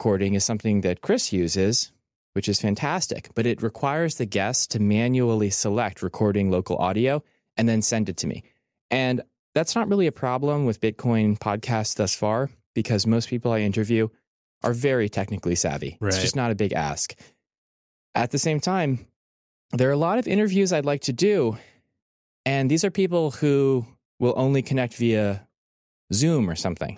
recording is something that Chris uses, which is fantastic, but it requires the guest to manually select recording local audio and then send it to me. And that's not really a problem with Bitcoin podcasts thus far, because most people I interview are very technically savvy. Right. It's just not a big ask. At the same time, there are a lot of interviews I'd like to do, and these are people who will only connect via Zoom or something.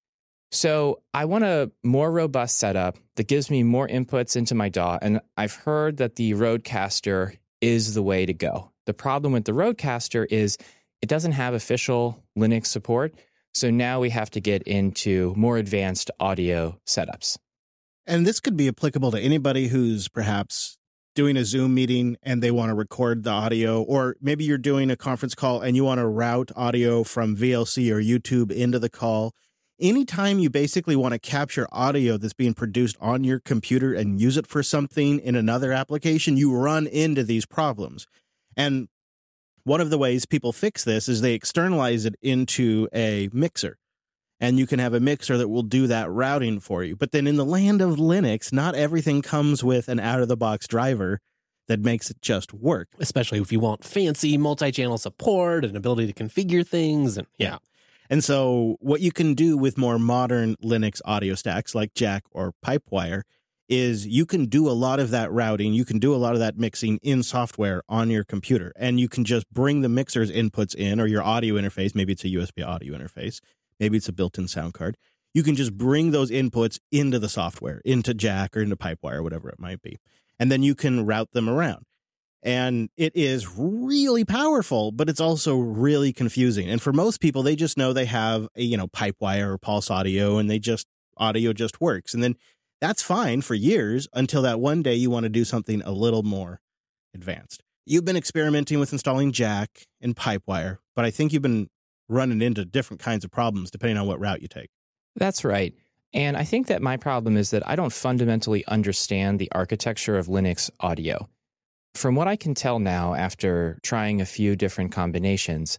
So I want a more robust setup that gives me more inputs into my DAW, and I've heard that the Rodecaster is the way to go. The problem with the Rodecaster is it doesn't have official Linux support, so now we have to get into more advanced audio setups. And this could be applicable to anybody who's perhaps doing a Zoom meeting and they want to record the audio, or maybe you're doing a conference call and you want to route audio from VLC or YouTube into the call. Anytime you basically want to capture audio that's being produced on your computer and use it for something in another application, you run into these problems. And one of the ways people fix this is they externalize it into a mixer. And you can have a mixer that will do that routing for you. But then in the land of Linux, not everything comes with an out-of-the-box driver that makes it just work. Especially if you want fancy multi-channel support and ability to configure things. And yeah. And so what you can do with more modern Linux audio stacks like Jack or Pipewire is you can do a lot of that routing. You can do a lot of that mixing in software on your computer. And you can just bring the mixer's inputs in, or your audio interface. Maybe it's a USB audio interface. Maybe it's a built-in sound card. You can just bring those inputs into the software, into Jack or into Pipewire, whatever it might be. And then you can route them around. And it is really powerful, but it's also really confusing. And for most people, they just know they have a, Pipewire or Pulse Audio, and audio just works. And then that's fine for years until that one day you want to do something a little more advanced. You've been experimenting with installing Jack and Pipewire, but I think you've been running into different kinds of problems depending on what route you take. That's right. And I think that my problem is that I don't fundamentally understand the architecture of Linux audio. From what I can tell now after trying a few different combinations,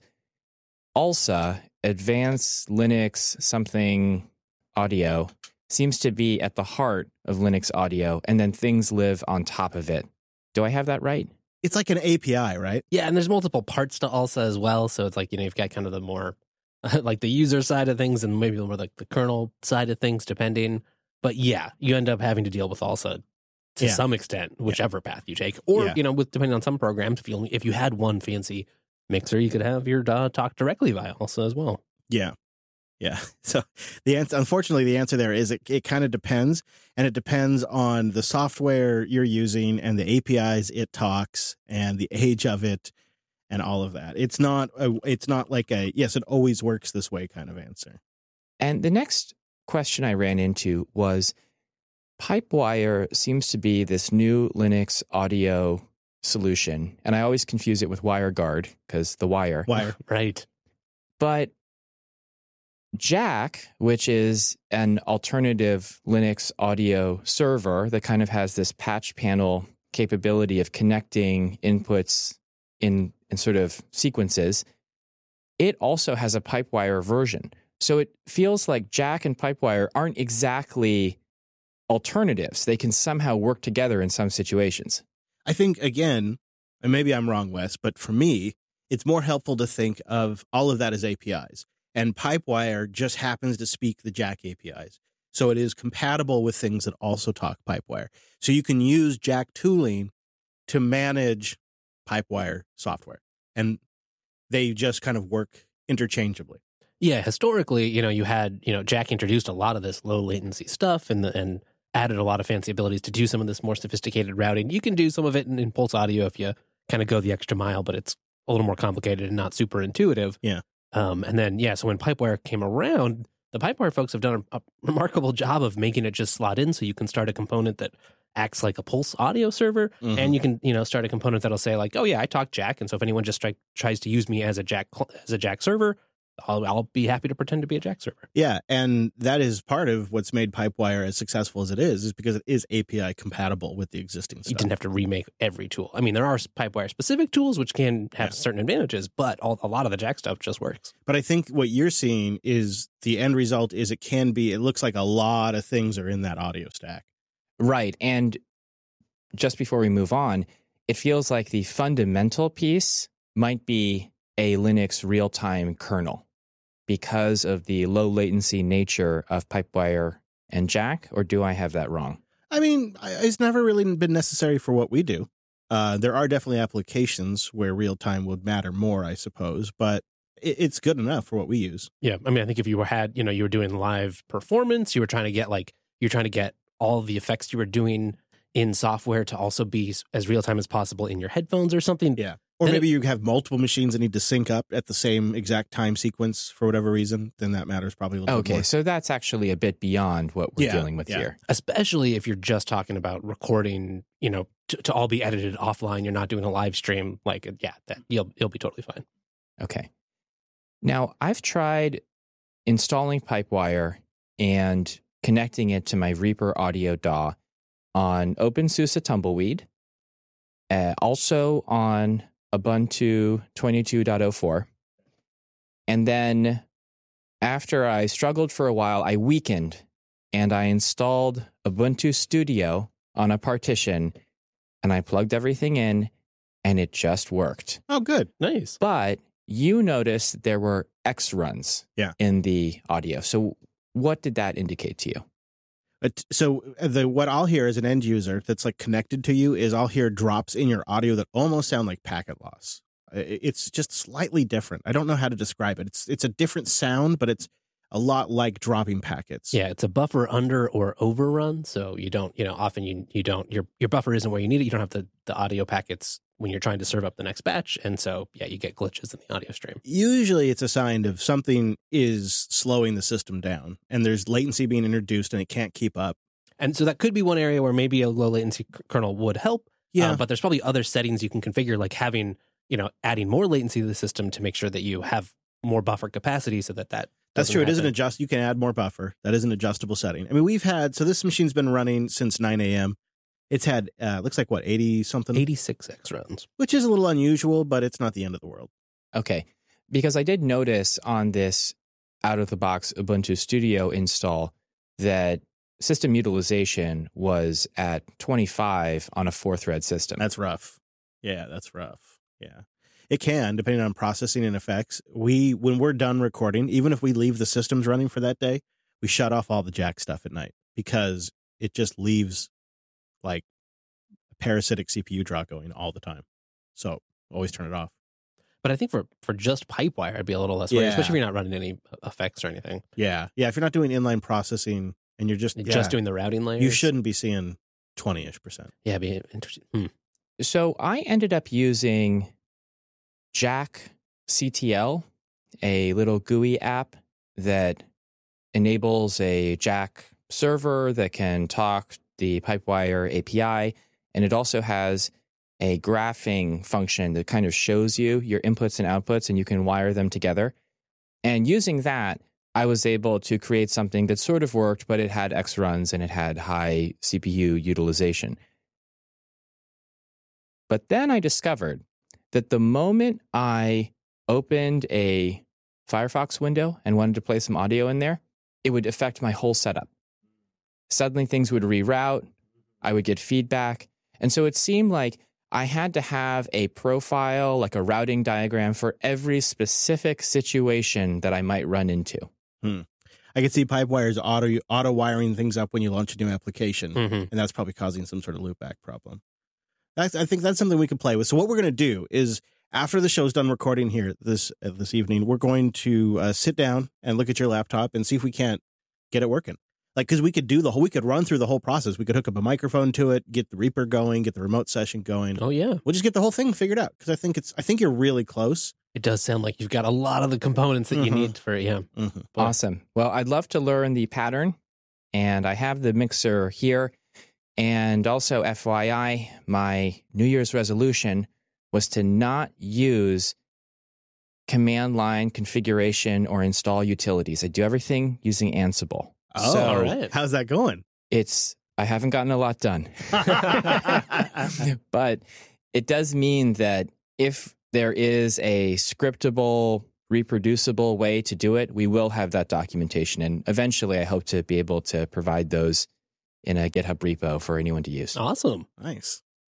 ALSA, Advanced Linux something audio, seems to be at the heart of Linux audio, and then things live on top of it. Do I have that right? It's like an API, right? Yeah, and there's multiple parts to ALSA as well. So it's like, you've got kind of the more like the user side of things and maybe more like the kernel side of things, depending. But yeah, you end up having to deal with ALSA to some extent, whichever path you take. Or, with depending on some programs, if you had one fancy mixer, you could have your DAW talk directly via ALSA as well. Yeah. Yeah. So unfortunately, the answer there is it kind of depends, and it depends on the software you're using and the APIs it talks and the age of it and all of that. It's not like a, yes, it always works this way kind of answer. And the next question I ran into was, Pipewire seems to be this new Linux audio solution, and I always confuse it with WireGuard because the wire. Right. But Jack, which is an alternative Linux audio server that kind of has this patch panel capability of connecting inputs in sort of sequences, it also has a Pipewire version. So it feels like Jack and Pipewire aren't exactly alternatives. They can somehow work together in some situations. I think, again, and maybe I'm wrong, Wes, but for me, it's more helpful to think of all of that as APIs. And Pipewire just happens to speak the Jack APIs. So it is compatible with things that also talk Pipewire. So you can use Jack tooling to manage Pipewire software. And they just kind of work interchangeably. Yeah, historically, you had, Jack introduced a lot of this low latency stuff and added a lot of fancy abilities to do some of this more sophisticated routing. You can do some of it in Pulse Audio if you kind of go the extra mile, but it's a little more complicated and not super intuitive. Yeah. And then, so when Pipewire came around, the Pipewire folks have done a remarkable job of making it just slot in, so you can start a component that acts like a Pulse Audio server, and you can, start a component that'll say like, oh yeah, I talk Jack, and so if anyone just tries to use me as a Jack server, I'll be happy to pretend to be a Jack server. Yeah, and that is part of what's made Pipewire as successful as it is because it is API compatible with the existing stuff. You didn't have to remake every tool. I mean, there are Pipewire specific tools which can have certain advantages, but a lot of the Jack stuff just works. But I think what you're seeing is the end result is it looks like a lot of things are in that audio stack. Right. And just before we move on, it feels like the fundamental piece might be a Linux real-time kernel because of the low latency nature of Pipewire and Jack, or do I have that wrong? I mean, it's never really been necessary for what we do. There are definitely applications where real-time would matter more, I suppose, but it's good enough for what we use. Yeah. I mean, I think if you were doing live performance, you were trying to get all the effects you were doing in software to also be as real-time as possible in your headphones or something. Yeah. Or maybe you have multiple machines that need to sync up at the same exact time sequence for whatever reason, then that matters probably a little bit more. Okay, so that's actually a bit beyond what we're dealing with here. Especially if you're just talking about recording, to all be edited offline, you're not doing a live stream, that you'll be totally fine. Okay. Now, I've tried installing Pipewire and connecting it to my Reaper Audio DAW on OpenSUSE Tumbleweed, also on Ubuntu 22.04. And then after I struggled for a while, I weakened and I installed Ubuntu Studio on a partition and I plugged everything in and it just worked. Oh, good. Nice. But you noticed there were X runs in the audio. So what did that indicate to you? So what I'll hear as an end user that's like connected to you is I'll hear drops in your audio that almost sound like packet loss. It's just slightly different. I don't know how to describe it. It's a different sound, but it's a lot like dropping packets. Yeah, it's a buffer under or overrun. So you don't, often you don't, your buffer isn't where you need it. You don't have the audio packets when you're trying to serve up the next batch. And so, you get glitches in the audio stream. Usually it's a sign of something is slowing the system down and there's latency being introduced and it can't keep up. And so that could be one area where maybe a low latency kernel would help. Yeah. But there's probably other settings you can configure, like having, adding more latency to the system to make sure that you have more buffer capacity so that That's true. It isn't adjust. You can add more buffer. That is an adjustable setting. I mean, so this machine's been running since 9 a.m. It's had, looks like 80 something? 86 X runs. Which is a little unusual, but it's not the end of the world. Okay. Because I did notice on this out-of-the-box Ubuntu Studio install that system utilization was at 25 on a 4-thread system. That's rough. Yeah, that's rough. Yeah. It can, depending on processing and effects. When we're done recording, even if we leave the systems running for that day, we shut off all the Jack stuff at night because it just leaves like a parasitic CPU draw going all the time. So always turn it off. But I think for just Pipewire, I'd be a little less worried, especially if you're not running any effects or anything. Yeah. Yeah. If you're not doing inline processing and you're just doing the routing layers, you shouldn't be seeing 20-ish%. Yeah, it'd be interesting. So I ended up using Jack CTL, a little GUI app that enables a Jack server that can talk the Pipewire API, and it also has a graphing function that kind of shows you your inputs and outputs, and you can wire them together. And using that, I was able to create something that sort of worked, but it had X runs and it had high CPU utilization. But then I discovered that the moment I opened a Firefox window and wanted to play some audio in there, it would affect my whole setup. Suddenly things would reroute, I would get feedback. And so it seemed like I had to have a profile, like a routing diagram for every specific situation that I might run into. I could see Pipewire's auto wiring things up when you launch a new application, Mm-hmm. and that's probably causing some sort of loopback problem. I think that's something we can play with. So what we're going to do is after the show's done recording here this evening, we're going to sit down and look at your laptop and see if we can't get it working. Like, because we could run through the whole process. We could hook up a microphone to it, get the Reaper going, get the remote session going. Oh yeah, we'll just get the whole thing figured out because I think you're really close. It does sound like you've got a lot of the components that you need for it. Yeah. Mm-hmm. Awesome. Well, I'd love to learn the pattern, and I have the mixer here. And also, FYI, my New Year's resolution was to not use command line configuration or install utilities. I do everything using Ansible. Oh, So all right. how's that going? I haven't gotten a lot done. But it does mean that if there is a scriptable, reproducible way to do it, we will have that documentation. And eventually, I hope to be able to provide those in a GitHub repo for anyone to use. Awesome. Nice.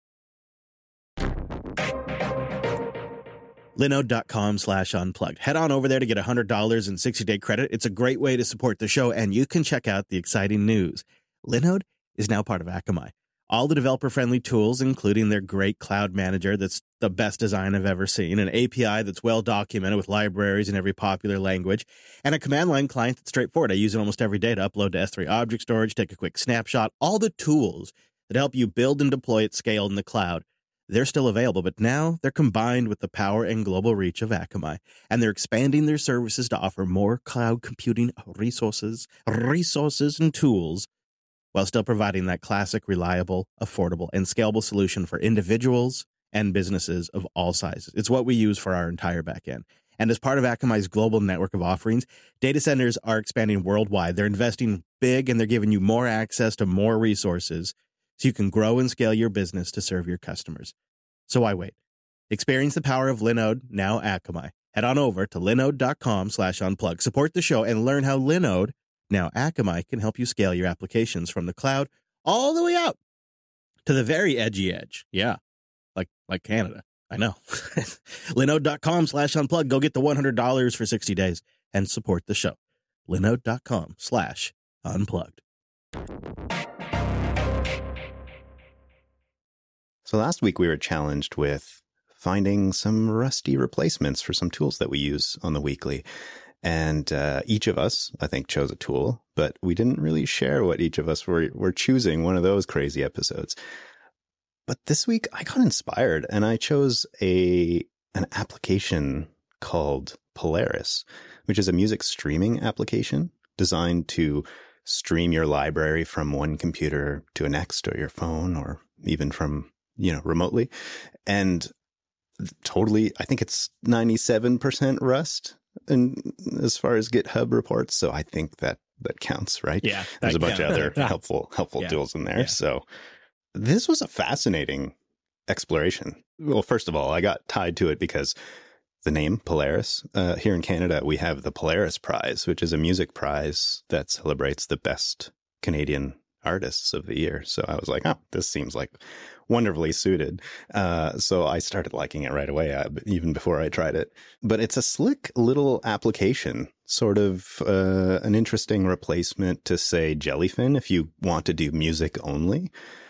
Linode.com/unplugged. Head on over there to get $100 in 60-day credit. It's a great way to support the show, and you can check out the exciting news. Linode is now part of Akamai. All the developer-friendly tools, including their great cloud manager that's the best design I've ever seen, an API that's well-documented with libraries in every popular language, and a command line client that's straightforward. I use it almost every day to upload to S3 object storage, take a quick snapshot. All the tools that help you build and deploy at scale in the cloud, they're still available, but now they're combined with the power and global reach of Akamai, and they're expanding their services to offer more cloud computing resources and tools, while still providing that classic, reliable, affordable, and scalable solution for individuals and businesses of all sizes. It's what we use for our entire backend. And as part of Akamai's global network of offerings, data centers are expanding worldwide. They're investing big, and they're giving you more access to more resources so you can grow and scale your business to serve your customers. So why wait? Experience the power of Linode, now Akamai. Head on over to linode.com/unplug. Support the show and learn how Linode, now Akamai, can help you scale your applications from the cloud all the way out to the very edgy edge. Yeah, like Canada. I know. Linode.com/unplug. Go get the $100 for 60 days and support the show. Linode.com/unplugged. So last week we were challenged with finding some rusty replacements for some tools that we use on the weekly. And each of us, I think, chose a tool, but we didn't really share what each of us were choosing, one of those crazy episodes. But this week I got inspired and I chose an application called Polaris, which is a music streaming application designed to stream your library from one computer to the next, or your phone, or even from, remotely. And totally, I think it's 97% Rust. And as far as GitHub reports, so I think that counts, right? Yeah. There's a bunch of other helpful tools in there. Yeah. So this was a fascinating exploration. Well, first of all, I got tied to it because the name Polaris, here in Canada, we have the Polaris Prize, which is a music prize that celebrates the best Canadian artists of the year. So I was like, oh, this seems like wonderfully suited. So I started liking it right away, even before I tried it. But it's a slick little application, sort of an interesting replacement to, say, Jellyfin, if you want to do music only.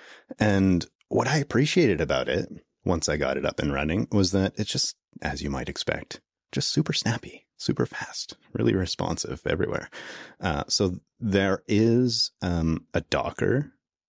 And what I appreciated about it, once I got it up and running, was that it's just, as you might expect, just super snappy, super fast, really responsive everywhere. So there is a Docker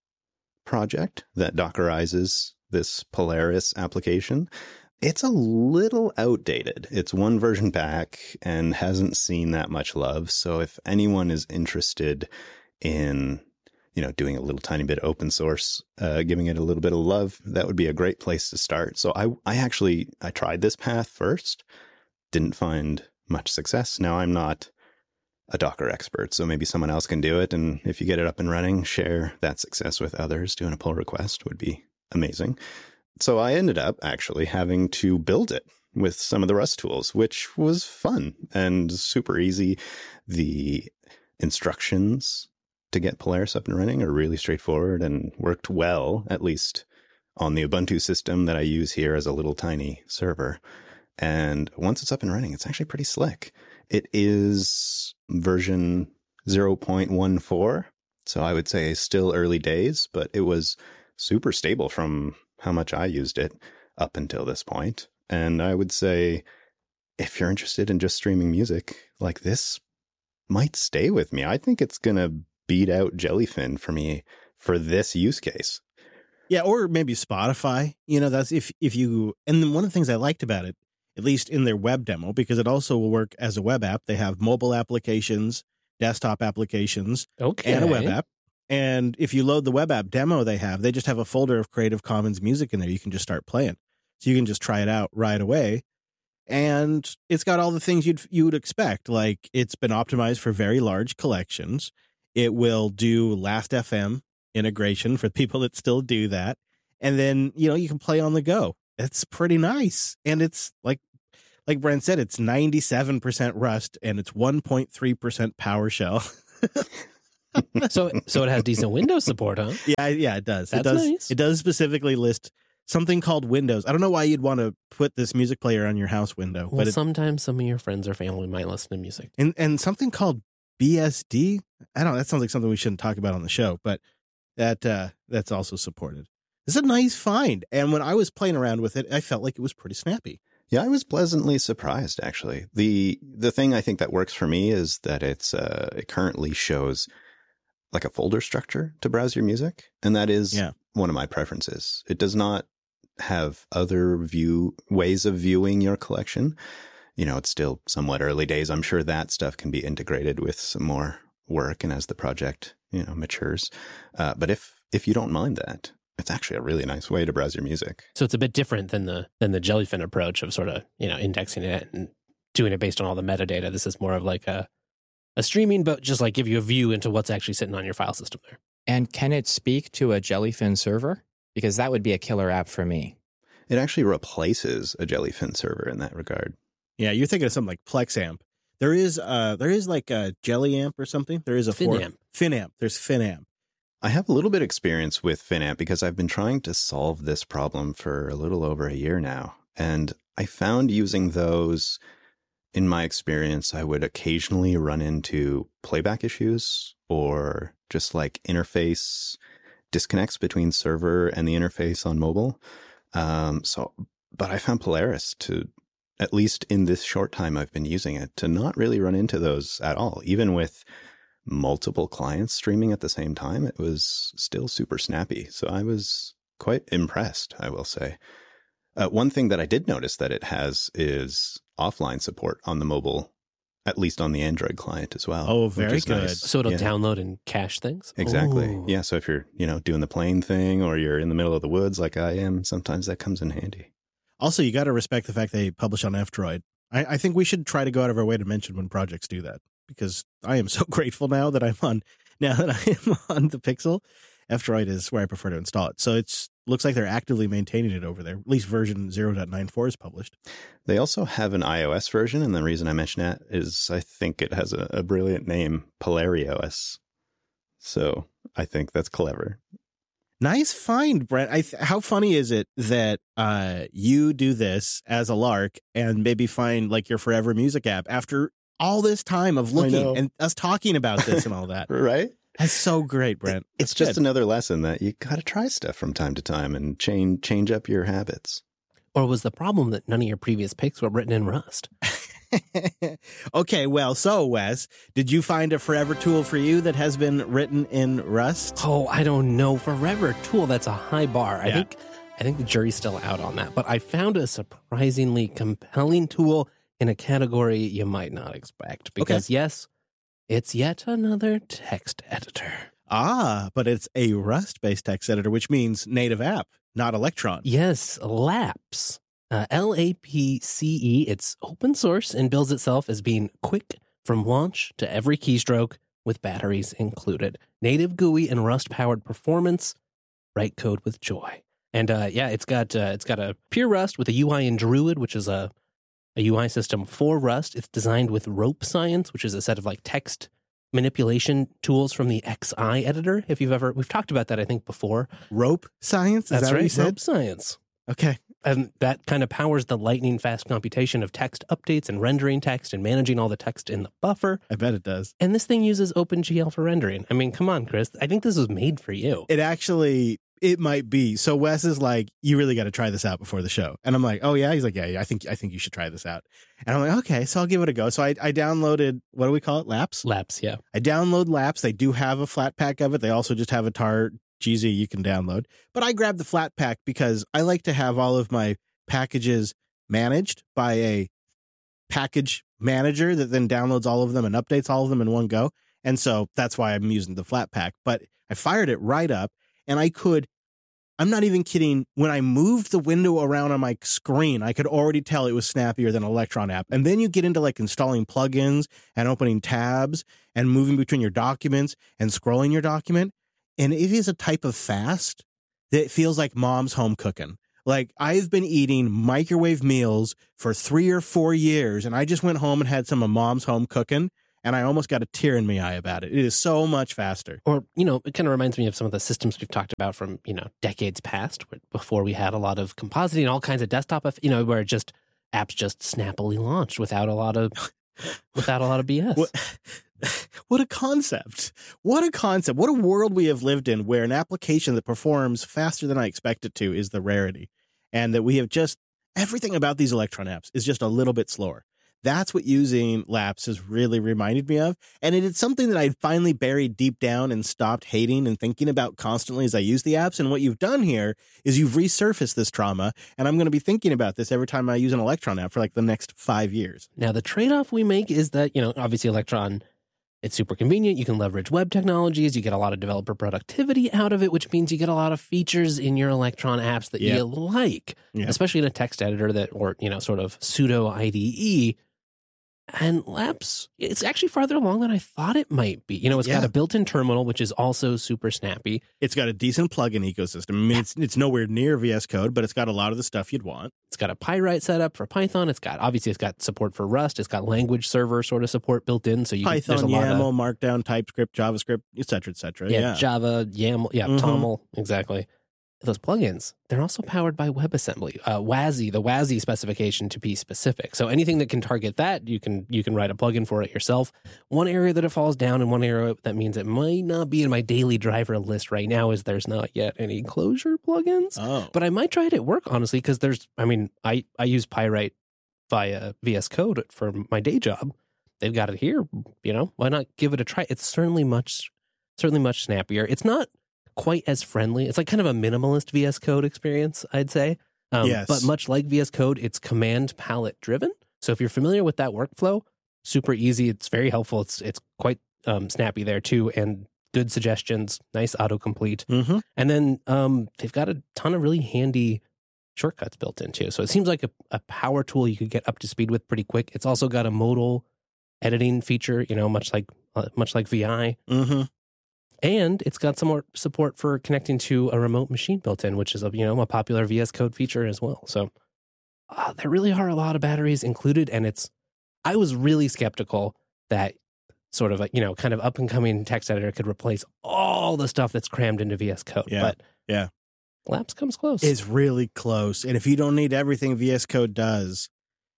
project that Dockerizes this Polaris application. It's a little outdated. It's one version back and hasn't seen that much love. So if anyone is interested in, doing a little tiny bit of open source, giving it a little bit of love, that would be a great place to start. So I tried this path first, didn't find much success. Now I'm not a Docker expert, so maybe someone else can do it. And if you get it up and running, share that success with others. Doing a pull request would be amazing. So I ended up actually having to build it with some of the Rust tools, which was fun and super easy. The instructions to get Polaris up and running are really straightforward and worked well, at least on the Ubuntu system that I use here as a little tiny server. And once it's up and running, it's actually pretty slick. It is version 0.14. So I would say still early days, but it was super stable from how much I used it up until this point. And I would say if you're interested in just streaming music, like, this might stay with me. I think it's going to beat out Jellyfin for me for this use case. Yeah, or maybe Spotify. That's if you, and then one of the things I liked about it, at least in their web demo, because it also will work as a web app. They have mobile applications, desktop applications, and a web app. And if you load the web app demo they just have a folder of Creative Commons music in there. You can just start playing. So you can just try it out right away. And it's got all the things you would expect. Like, it's been optimized for very large collections. It will do Last.fm integration for people that still do that. And then, you can play on the go. It's pretty nice. And it's like Brent said, it's 97% Rust and it's 1.3% PowerShell. So it has decent Windows support, huh? Yeah, it does. That's nice. It does specifically list something called Windows. I don't know why you'd want to put this music player on your house window. Well, but sometimes some of your friends or family might listen to music. And something called BSD. I don't know. That sounds like something we shouldn't talk about on the show, but that's also supported. It's a nice find. And when I was playing around with it, I felt like it was pretty snappy. Yeah, I was pleasantly surprised, actually. The thing I think that works for me is that it currently shows like a folder structure to browse your music. And that is one of my preferences. It does not have other ways of viewing your collection. It's still somewhat early days. I'm sure that stuff can be integrated with some more work and as the project, matures. But if you don't mind that, it's actually a really nice way to browse your music. So it's a bit different than the Jellyfin approach of sort of, indexing it and doing it based on all the metadata. This is more of like a streaming, but just like give you a view into what's actually sitting on your file system there. And can it speak to a Jellyfin server? Because that would be a killer app for me. It actually replaces a Jellyfin server in that regard. Yeah, you're thinking of something like PlexAmp. There is like a JellyAmp or something. There is a FinAmp. There's FinAmp. I have a little bit of experience with FinAmp because I've been trying to solve this problem for a little over a year now. And I found using those, in my experience, I would occasionally run into playback issues or just like interface disconnects between server and the interface on mobile. But I found Polaris to, at least in this short time I've been using it, to not really run into those at all. Even with multiple clients streaming at the same time, it was still super snappy. So I was quite impressed, I will say. One thing that I did notice that it has is offline support on the mobile, at least on the Android client as well. Oh, very good. Nice. So it'll download and cache things? Exactly. Ooh. Yeah. So if you're, doing the plane thing or you're in the middle of the woods like I am, sometimes that comes in handy. Also, you got to respect the fact they publish on F-Droid. I think we should try to go out of our way to mention when projects do that, because I am so grateful now that I am on the Pixel. F-Droid is where I prefer to install it. So it's looks like they're actively maintaining it over there. At least version 0.94 is published. They also have an iOS version, and the reason I mention that is I think it has a brilliant name, PolariOS. So I think that's clever. Nice find, Brent. How funny is it that you do this as a lark and maybe find like your forever music app after all this time of looking and us talking about this and all that? Right? That's so great, Brent. It's just another lesson that you got to try stuff from time to time and change up your habits. Or was the problem that none of your previous picks were written in Rust? Okay, well, so Wes, did you find a forever tool for you that has been written in Rust? Oh, I don't know. Forever tool, that's a high bar. Yeah. I think the jury's still out on that. But I found a surprisingly compelling tool in a category you might not expect. Because yes, it's yet another text editor. Ah, but it's a Rust-based text editor, which means native app, not Electron. Yes, Lapse. LAPCE. It's open source and bills itself as being quick from launch to every keystroke with batteries included. Native GUI and Rust-powered performance. Write code with joy. And it's got a pure Rust with a UI in Druid, which is a UI system for Rust. It's designed with Rope Science, which is a set of like text manipulation tools from the XI editor. We've talked about that, I think, before. Rope Science? Is that what you said? Rope Science. Okay. And that kind of powers the lightning fast computation of text updates and rendering text and managing all the text in the buffer. I bet it does. And this thing uses OpenGL for rendering. I mean, come on, Chris. I think this was made for you. It might be. So Wes is like, you really got to try this out before the show. And I'm like, oh yeah? He's like, yeah, I think you should try this out. And I'm like, okay, so I'll give it a go. So I downloaded, what do we call it? Lapse? Lapse, yeah. I download Lapse. They do have a flat pack of it. They also just have a tar GZ you can download. But I grabbed the flat pack because I like to have all of my packages managed by a package manager that then downloads all of them and updates all of them in one go. And so that's why I'm using the flat pack. But I fired it right up and I could I'm not even kidding. When I moved the window around on my screen, I could already tell it was snappier than an Electron app. And then you get into like installing plugins and opening tabs and moving between your documents and scrolling your document. And it is a type of fast that feels like mom's home cooking. Like, I've been eating microwave meals for 3 or 4 years, and I just went home and had some of mom's home cooking, and I almost got a tear in my eye about it. It is so much faster. Or, it kind of reminds me of some of the systems we've talked about from, decades past, before we had a lot of compositing and all kinds of desktop, where just apps just snappily launched without a lot of BS. What a concept. What a concept. What a world we have lived in where an application that performs faster than I expect it to is the rarity. And that we have just, everything about these Electron apps is just a little bit slower. That's what using Laps has really reminded me of. And it is something that I finally buried deep down and stopped hating and thinking about constantly as I use the apps. And what you've done here is you've resurfaced this trauma. And I'm going to be thinking about this every time I use an Electron app for like the next 5 years. Now, the trade-off we make is that, obviously Electron, it's super convenient. You can leverage web technologies. You get a lot of developer productivity out of it, which means you get a lot of features in your Electron apps that you like, especially in a text editor or sort of pseudo IDE. And Laps, it's actually farther along than I thought it might be. It's got a built-in terminal, which is also super snappy. It's got a decent plugin ecosystem. I mean, it's nowhere near VS Code, but it's got a lot of the stuff you'd want. It's got a Pyrite setup for Python. It's got support for Rust. It's got language server sort of support built in. So Python, YAML, Markdown, TypeScript, JavaScript, et cetera, et cetera. Yeah, Java, YAML, TOML, exactly. Those plugins, they're also powered by WebAssembly, WASI, the WASI specification to be specific. So anything that can target that, you can write a plugin for it yourself. One area that it falls down and one area that means it might not be in my daily driver list right now is there's not yet any Clojure plugins. Oh. But I might try it at work, honestly, because I use Pyrite via VS Code for my day job. They've got it here, why not give it a try? It's certainly much snappier. It's not quite as friendly. It's like kind of a minimalist VS Code experience, I'd say. Yes. But much like VS Code, it's command palette driven. So if you're familiar with that workflow, super easy. It's very helpful. It's quite snappy there too, and good suggestions, nice autocomplete. Mm-hmm. And then they've got a ton of really handy shortcuts built in too. So it seems like a power tool you could get up to speed with pretty quick. It's also got a modal editing feature, much like VI. Mm-hmm. And it's got some more support for connecting to a remote machine built in, which is a popular VS Code feature as well. So there really are a lot of batteries included, and I was really skeptical that sort of kind of up and coming text editor could replace all the stuff that's crammed into VS Code. Yeah. But yeah, Laps comes close. It's really close, and if you don't need everything VS Code does,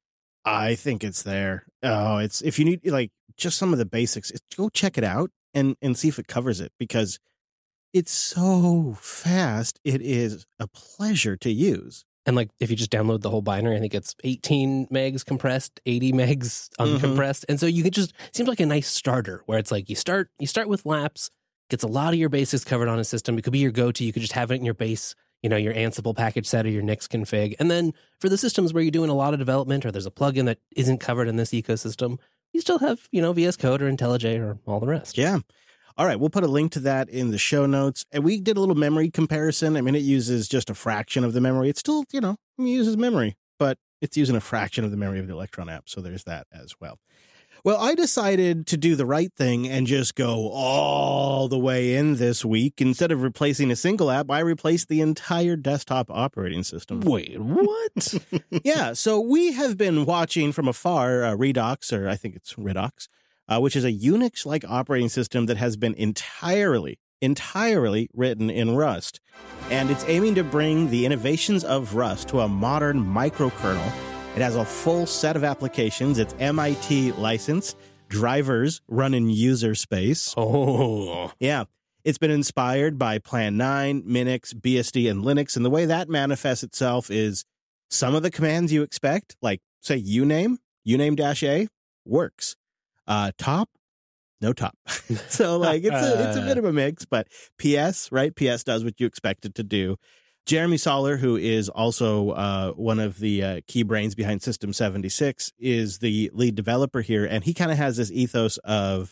I think it's there. Oh, it's if you need like just some of the basics, go check it out. And see if it covers it, because it's so fast. It is a pleasure to use. And like if you just download the whole binary, I think it's 18 megs compressed, 80 megs uncompressed. And so you could just, it seems like a nice starter where it's like you start with Laps, gets a lot of your basics covered on a system. It could be your go-to. You could just have it in your base, your Ansible package set or your Nix config. And then for the systems where you're doing a lot of development or there's a plugin that isn't covered in this ecosystem, you still have, VS Code or IntelliJ or all the rest. Yeah. All right. We'll put a link to that in the show notes. And we did a little memory comparison. I mean, it uses just a fraction of the memory. It's still, it uses memory, but it's using a fraction of the memory of the Electron app. So there's that as well. Well, I decided to do the right thing and just go all the way in this week. Instead of replacing a single app, I replaced the entire desktop operating system. Wait, what? Yeah, so we have been watching from afar Redox, or I think it's Redox, which is a Unix-like operating system that has been entirely written in Rust. And it's aiming to bring the innovations of Rust to a modern microkernel. It has a full set of applications. It's MIT licensed. Drivers run in user space. Oh. Yeah. It's been inspired by Plan 9, Minix, BSD, and Linux. And the way that manifests itself is some of the commands you expect, like, say, uname -a, works. Top, no top. So, like, it's a bit of a mix, but PS, right? PS does what you expect it to do. Jeremy Soller, who is also one of the key brains behind System 76, is the lead developer here. And he kind of has this ethos of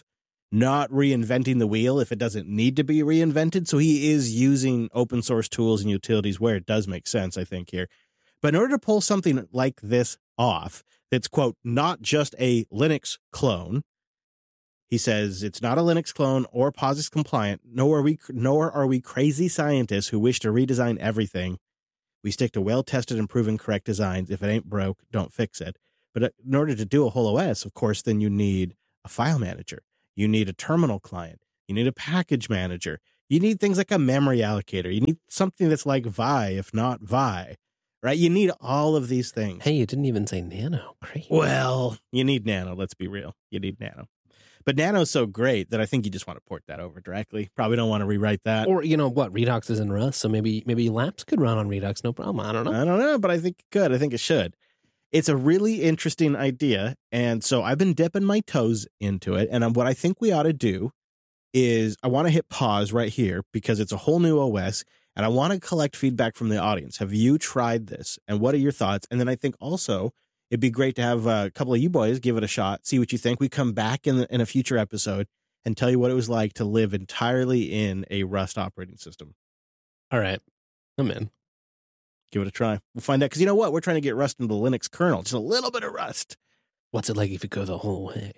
not reinventing the wheel if it doesn't need to be reinvented. So he is using open source tools and utilities where it does make sense, I think, here. But in order to pull something like this off, that's, quote, not just a Linux clone, he says it's not a Linux clone or POSIX compliant, nor are we crazy scientists who wish to redesign everything. We stick to well-tested and proven correct designs. If it ain't broke, don't fix it. But in order to do a whole OS, of course, then you need a file manager. You need a terminal client. You need a package manager. You need things like a memory allocator. You need something that's like Vi, if not Vi, right? You need all of these things. Hey, you didn't even say Nano. Great. Well, you need Nano. Let's be real. You need Nano. But Nano's so great that I think you just want to port that over directly. Probably don't want to rewrite that. Or, you know what, Redux is in Rust, so maybe Laps could run on Redux, no problem. I don't know, but I think it could. I think it should. It's a really interesting idea, and so I've been dipping my toes into it, and what I think we ought to do is I want to hit pause right here because it's a whole new OS, and I want to collect feedback from the audience. Have you tried this, and what are your thoughts? And then I think also it'd be great to have a couple of you boys give it a shot, see what you think. We come back in a future episode and tell you what it was like to live entirely in a Rust operating system. All right, I'm in. Give it a try. We'll find out. Because you know what? We're trying to get Rust into the Linux kernel. Just a little bit of Rust. What's it like if you go the whole way?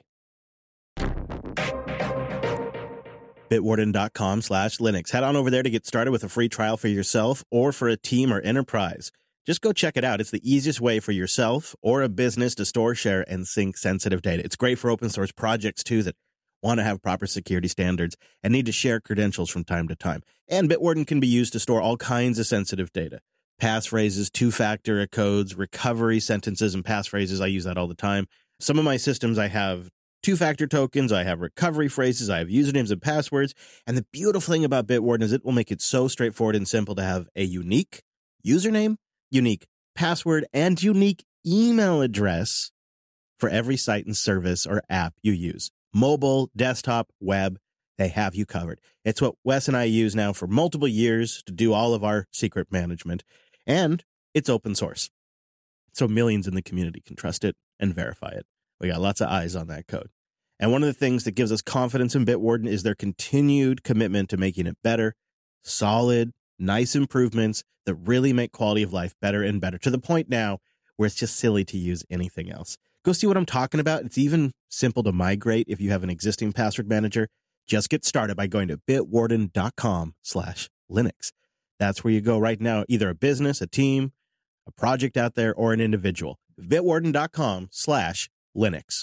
Bitwarden.com/Linux. Head on over there to get started with a free trial for yourself or for a team or enterprise. Just go check it out. It's the easiest way for yourself or a business to store, share, and sync sensitive data. It's great for open source projects, too, that want to have proper security standards and need to share credentials from time to time. And Bitwarden can be used to store all kinds of sensitive data. Passphrases, two-factor codes, recovery sentences, and passphrases. I use that all the time. Some of my systems, I have two-factor tokens, I have recovery phrases, I have usernames and passwords. And the beautiful thing about Bitwarden is it will make it so straightforward and simple to have a unique username, unique password, and unique email address for every site and service or app you use. Mobile, desktop, web, they have you covered. It's what Wes and I use now for multiple years to do all of our secret management. And it's open source. So millions in the community can trust it and verify it. We got lots of eyes on that code. And one of the things that gives us confidence in Bitwarden is their continued commitment to making it better, solid, nice improvements that really make quality of life better and better, to the point now where it's just silly to use anything else. Go see what I'm talking about. It's even simple to migrate if you have an existing password manager. Just get started by going to bitwarden.com/Linux. That's where you go right now, either a business, a team, a project out there, or an individual. bitwarden.com/Linux.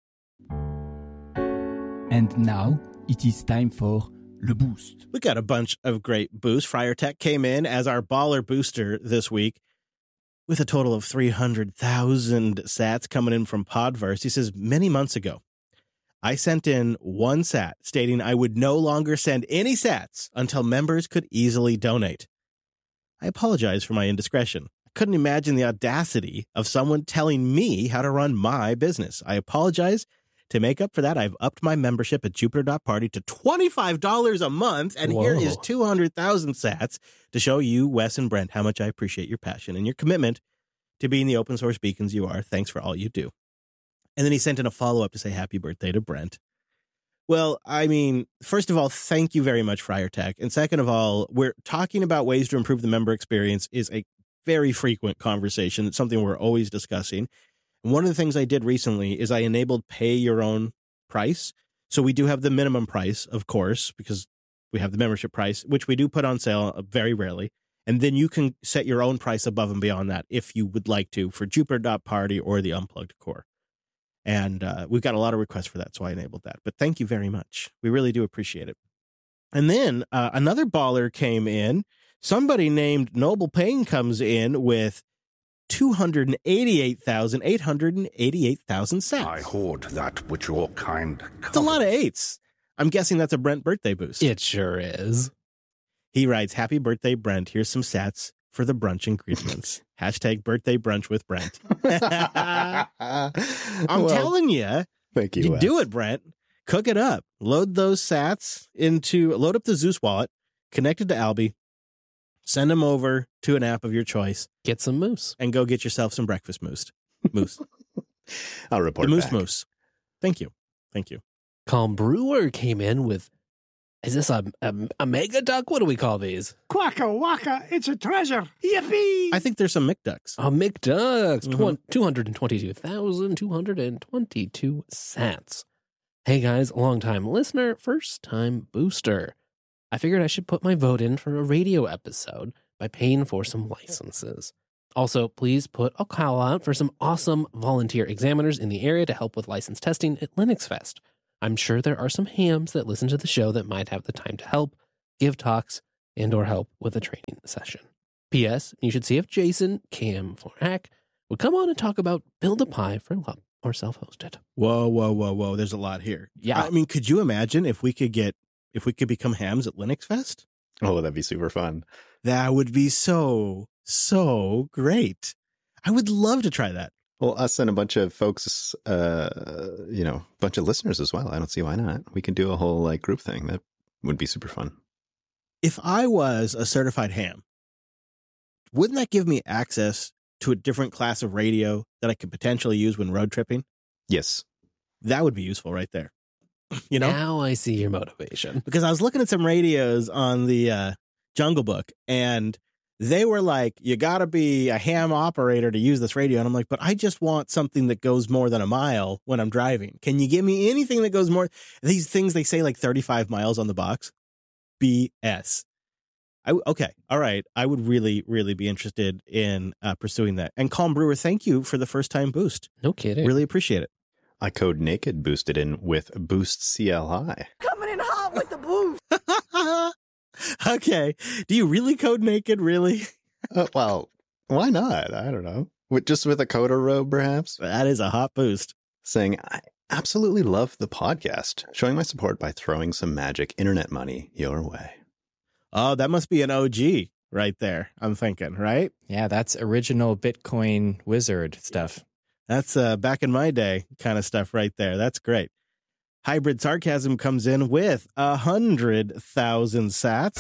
And now it is time for Le Boost. We got a bunch of great boosts. FriarTech came in as our baller booster this week with a total of 300,000 sats coming in from Podverse. He says, many months ago, I sent in one sat stating I would no longer send any sats until members could easily donate. I apologize for my indiscretion. I couldn't imagine the audacity of someone telling me how to run my business. I apologize. To make up for that, I've upped my membership at Jupiter.party to $25 a month, and here is 200,000 sats to show you, Wes and Brent, how much I appreciate your passion and your commitment to being the open source beacons you are. Thanks for all you do. And then he sent in a follow-up to say happy birthday to Brent. Well, I mean, first of all, thank you very much, FriarTech. And second of all, we're talking about ways to improve the member experience is a very frequent conversation. It's something we're always discussing. And one of the things I did recently is I enabled pay your own price. So we do have the minimum price, of course, because we have the membership price, which we do put on sale very rarely. And then you can set your own price above and beyond that if you would like to for Jupiter.party or the Unplugged Core. And we've got a lot of requests for that, so I enabled that. But thank you very much. We really do appreciate it. And then another baller came in. Somebody named Noble Payne comes in with 888,000 sats. I hoard that which your kind covets. It's a lot of eights. I'm guessing that's a Brent birthday boost. It sure is. He writes, happy birthday, Brent. Here's some sats for the brunch ingredients. Hashtag birthday brunch with Brent. I'm telling you. Thank you. You do it, Brent. Cook it up. Load those sats load up the Zeus wallet, connect it to Alby, send them over to an app of your choice. Get some moose. And go get yourself some breakfast moose. I'll report the moose back. moose. Thank you. Thank you. Calm Brewer came in with, is this a mega duck? What do we call these? Quacka wacka, it's a treasure. Yippee! I think there's some McDucks. A McDucks. Mhm. 222,222 sats. Hey guys, long-time listener, first-time booster. I figured I should put my vote in for a radio episode by paying for some licenses. Also, please put a call out for some awesome volunteer examiners in the area to help with license testing at Linux Fest. I'm sure there are some hams that listen to the show that might have the time to help, give talks, and or help with a training session. P.S. You should see if Jason, Cam4Hack, would come on and talk about Build a Pi for Love or self-hosted. Whoa. There's a lot here. Yeah. I mean, could you imagine if we could become hams at Linux Fest? Oh, that'd be super fun. That would be so great. I would love to try that. Well, us and a bunch of folks, bunch of listeners as well. I don't see why not. We can do a whole like group thing. That would be super fun. If I was a certified ham, wouldn't that give me access to a different class of radio that I could potentially use when road tripping? Yes. That would be useful right there. You know? Now I see your motivation. Because I was looking at some radios on the Jungle Book, and they were like, you got to be a ham operator to use this radio. And I'm like, but I just want something that goes more than a mile when I'm driving. Can you give me anything that goes more? These things, they say like 35 miles on the box. BS. Okay. All right. I would really, really be interested in pursuing that. And Calm Brewer, thank you for the first time boost. No kidding. Really appreciate it. I Code Naked boosted in with Boost CLI. Coming in hot with the boost. Okay. Do you really code naked? Really? Well, why not? I don't know. Just with a coder robe, perhaps? That is a hot boost. Saying, I absolutely love the podcast. Showing my support by throwing some magic internet money your way. Oh, that must be an OG right there. I'm thinking, right? Yeah, that's original Bitcoin wizard stuff. That's back in my day kind of stuff right there. That's great. Hybrid Sarcasm comes in with 100,000 sats.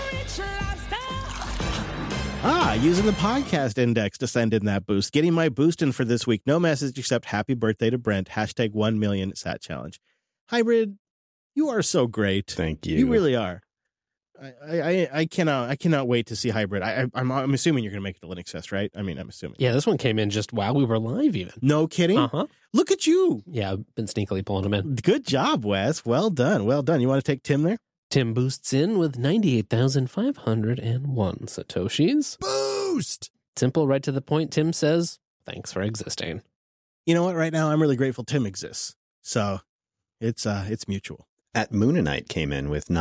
Using the podcast index to send in that boost. Getting my boost in for this week. No message except happy birthday to Brent. # 1 million sat challenge. Hybrid, you are so great. Thank you. You really are. I cannot wait to see Hybrid. I'm assuming you're going to make it to Linux Fest, right? I mean, I'm assuming. Yeah, this one came in just while we were live even. No kidding? Uh-huh. Look at you. Yeah, I've been sneakily pulling them in. Good job, Wes. Well done. Well done. You want to take Tim there? Tim boosts in with 98,501 Satoshis. Boost! Simple, right to the point. Tim says, thanks for existing. You know what? Right now, I'm really grateful Tim exists. So it's mutual. At Moonanite came in with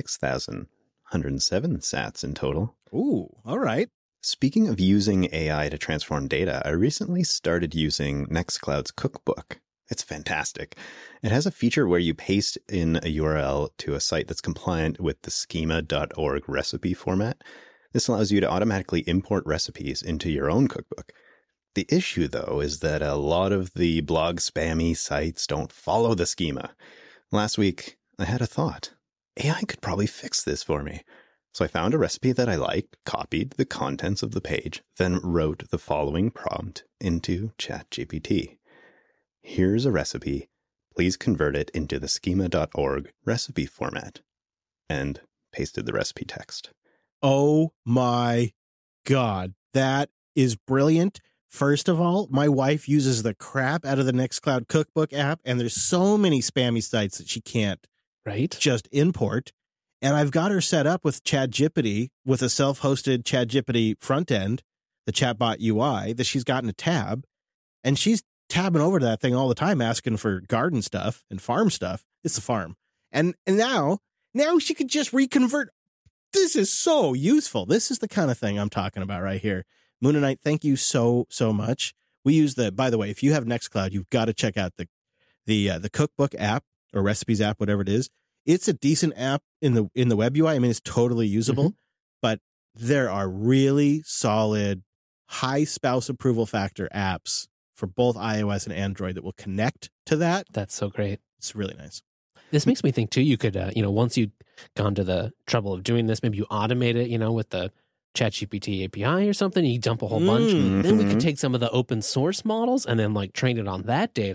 96,107 sats in total. Ooh, all right. Speaking of using AI to transform data, I recently started using Nextcloud's Cookbook. It's fantastic. It has a feature where you paste in a URL to a site that's compliant with the schema.org recipe format. This allows you to automatically import recipes into your own cookbook. The issue, though, is that a lot of the blog spammy sites don't follow the schema. Last week, I had a thought. AI could probably fix this for me. So I found a recipe that I liked, copied the contents of the page, then wrote the following prompt into ChatGPT. Here's a recipe. Please convert it into the schema.org recipe format. And pasted the recipe text. Oh my God. That is brilliant. First of all, my wife uses the crap out of the Nextcloud Cookbook app, and there's so many spammy sites that she can't just import. And I've got her set up with ChatGPT, with a self-hosted ChatGPT front end, the chatbot UI, that she's got in a tab. And she's tabbing over to that thing all the time, asking for garden stuff and farm stuff. It's a farm. And now she could just reconvert. This is so useful. This is the kind of thing I'm talking about right here. Moonanite, thank you so much. We use by the way, if you have Nextcloud, you've got to check out the Cookbook app or Recipes app, whatever it is. It's a decent app in the web UI. I mean, it's totally usable, but there are really solid, high spouse approval factor apps for both iOS and Android that will connect to that. That's so great. It's really nice. This makes me think too, you could, once you've gone to the trouble of doing this, maybe you automate it, with the ChatGPT API or something, you dump a whole bunch. Then we could take some of the open source models and then train it on that data,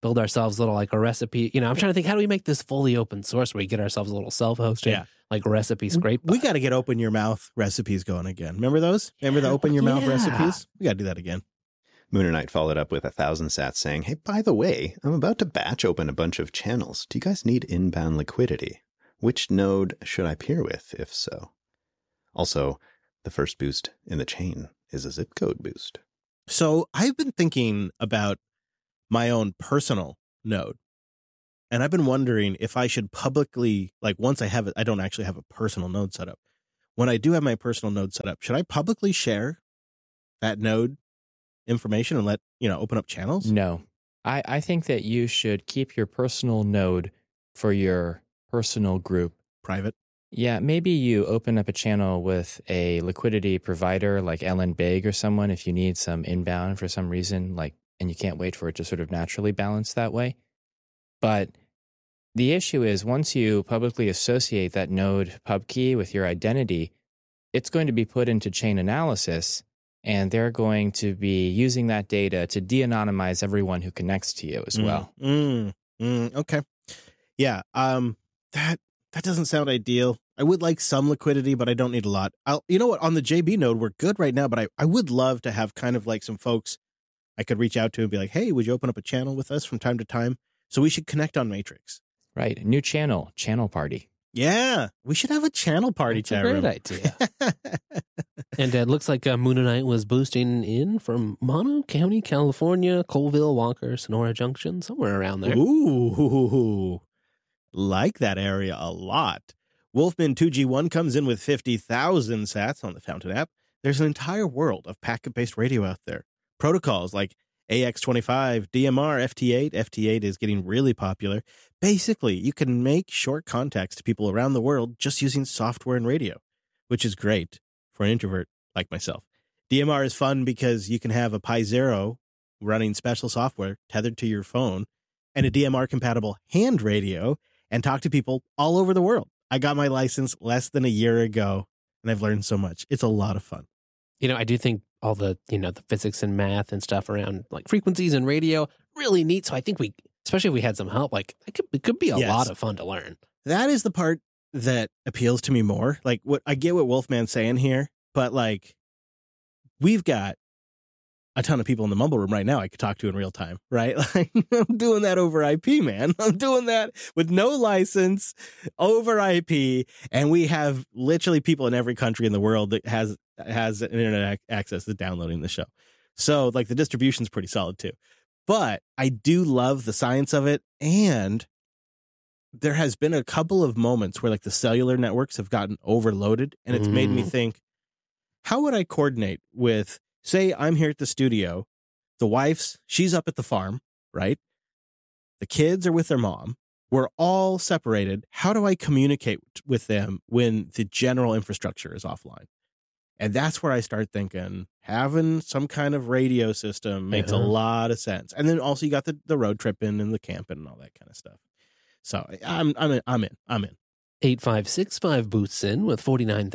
build ourselves a little like a recipe. You know, I'm trying to think, how do we make this fully open source where we get ourselves a little self-hosted, like recipe scrape? We got to get open your mouth recipes going again. Remember those? Remember the open your mouth recipes? We got to do that again. Mooner Knight followed up with 1,000 sats saying, hey, by the way, I'm about to batch open a bunch of channels. Do you guys need inbound liquidity? Which node should I peer with, if so? Also, the first boost in the chain is a zip code boost. So I've been thinking about my own personal node. And I've been wondering if I should publicly, like once I have it, I don't actually have a personal node set up. When I do have my personal node set up, should I publicly share that node information and let, open up channels? No. I think that you should keep your personal node for your personal group. Private? Yeah, maybe you open up a channel with a liquidity provider like Ellen Big or someone if you need some inbound for some reason, and you can't wait for it to sort of naturally balance that way. But the issue is once you publicly associate that node pub key with your identity, it's going to be put into chain analysis, and they're going to be using that data to de-anonymize everyone who connects to you as well. Okay. Yeah. That doesn't sound ideal. I would like some liquidity, but I don't need a lot. You know what? On the JB node, we're good right now, but I would love to have kind of like some folks I could reach out to and be like, hey, would you open up a channel with us from time to time? So we should connect on Matrix. Right. New channel party. Yeah. We should have a channel party chat room. Great idea. And it looks like Moononite was boosting in from Mono County, California, Colville, Walker, Sonora Junction, somewhere around there. Ooh. Like that area a lot. Wolfman 2G1 comes in with 50,000 sats on the Fountain app. There's an entire world of packet-based radio out there. Protocols like AX25, DMR, FT8. FT8 is getting really popular. Basically, you can make short contacts to people around the world just using software and radio, which is great for an introvert like myself. DMR is fun because you can have a Pi Zero running special software tethered to your phone and a DMR-compatible hand radio and talk to people all over the world. I got my license less than a year ago, and I've learned so much. It's a lot of fun. I do think all the, the physics and math and stuff around like frequencies and radio, really neat. So I think especially if we had some help, it could be a lot of fun to learn. That is the part that appeals to me more. Like I get what Wolfman's saying here, but we've got a ton of people in the Mumble Room right now I could talk to in real time, right? I'm doing that over IP, man. I'm doing that with no license over IP. And we have literally people in every country in the world that has internet access to downloading the show. So the distribution's pretty solid too. But I do love the science of it. And there has been a couple of moments where the cellular networks have gotten overloaded. And it's made me think, how would I coordinate with, say I'm here at the studio, the she's up at the farm, right? The kids are with their mom. We're all separated. How do I communicate with them when the general infrastructure is offline? And that's where I start thinking having some kind of radio system makes a lot of sense. And then also you got the road tripping and the camping and all that kind of stuff. So I'm in. 8565 boosts in with